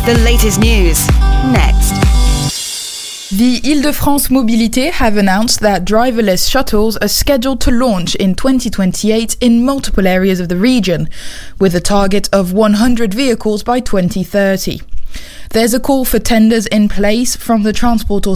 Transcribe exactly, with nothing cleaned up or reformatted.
The latest news, next. The Île-de-France Mobilité have announced that driverless shuttles are scheduled to launch in twenty twenty-eight in multiple areas of the region, with a target of one hundred vehicles by twenty thirty. There's a call for tenders in place from the Transport